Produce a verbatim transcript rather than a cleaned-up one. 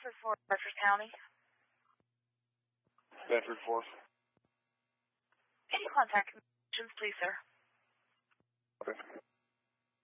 Bedford Forth, Bedford County. Bedford Forth. Any contact information, please, sir? Okay.